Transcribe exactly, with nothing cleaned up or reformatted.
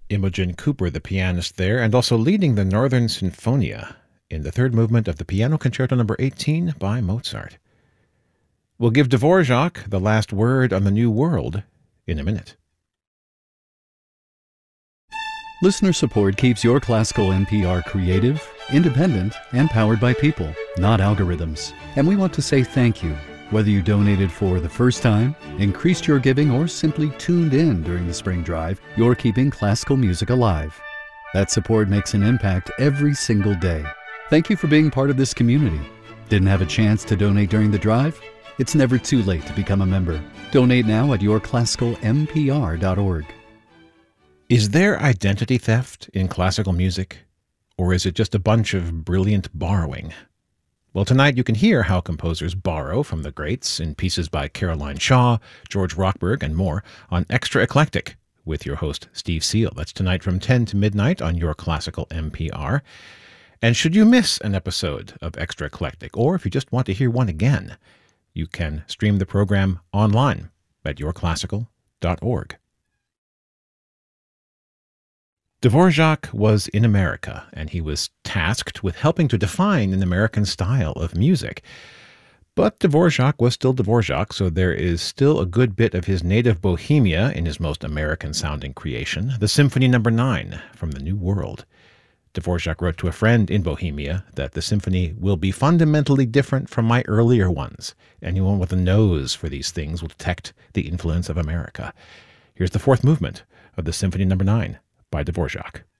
Imogen Cooper, the pianist there, and also leading the Northern Sinfonia in the third movement of the Piano Concerto number eighteen by Mozart. We'll give Dvorak the last word on the New World in a minute. Listener support keeps Your Classical N P R creative, independent, and powered by people, not algorithms. And we want to say thank you. Whether you donated for the first time, increased your giving, or simply tuned in during the spring drive, you're keeping classical music alive. That support makes an impact every single day. Thank you for being part of this community. Didn't have a chance to donate during the drive? It's never too late to become a member. Donate now at your classical m p r dot org. Is there identity theft in classical music? Or is it just a bunch of brilliant borrowing? Well, tonight you can hear how composers borrow from the greats in pieces by Caroline Shaw, George Rochberg, and more on Extra Eclectic with your host, Steve Seal. That's tonight from ten to midnight on Your Classical N P R. And should you miss an episode of Extra Eclectic, or if you just want to hear one again, you can stream the program online at your classical dot org. Dvorak was in America, and he was tasked with helping to define an American style of music. But Dvorak was still Dvorak, so there is still a good bit of his native Bohemia in his most American-sounding creation, the Symphony number nine from the New World. Dvorak wrote to a friend in Bohemia that the symphony will be fundamentally different from my earlier ones. Anyone with a nose for these things will detect the influence of America. Here's the fourth movement of the Symphony number nine by Dvorak.